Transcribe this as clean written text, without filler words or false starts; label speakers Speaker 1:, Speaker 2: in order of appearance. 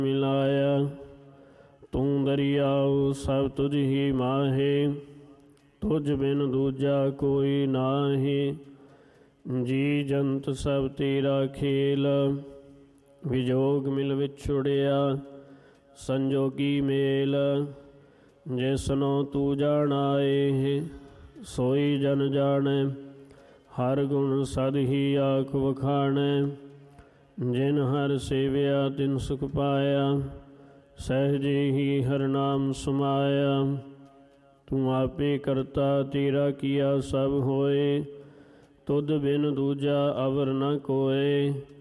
Speaker 1: ਮਿਲਾਇਆ। ਤੂੰ ਦਰਿਆਉ ਸਭ ਤੁਝ ਹੀ ਮਾਹੇ, ਤੁਝ ਬਿਨ ਦੂਜਾ ਕੋਈ ਨਾਹੀ। ਜੀ ਜੰਤ ਸਭ ਤੇਰਾ ਖੇਲ, ਵਿਜੋਗ ਮਿਲ ਵਿਛੁੜਿਆ ਸੰਜੋਗੀ ਮੇਲ। ਜਿਸਨੋ ਤੂੰ ਜਾਣਾਏ ਸੋਈ ਜਨ ਜਾਣੈ, ਹਰ ਗੁਣ ਸਦ ਹੀ ਆਖ ਵਖਾਣੈ। ਜਿਨ ਹਰ ਸੇਵਿਆ ਤਿਨ ਸੁਖ ਪਾਇਆ, ਸਹਿਜੇ ਹੀ ਹਰ ਨਾਮ ਸਮਾਇਆ। ਤੂੰ ਆਪੇ ਕਰਤਾ ਤੇਰਾ ਕੀਆ ਸਭ ਹੋਏ, ਤੁਧ ਬਿਨ ਦੂਜਾ ਅਵਰ ਨ ਕੋਏ।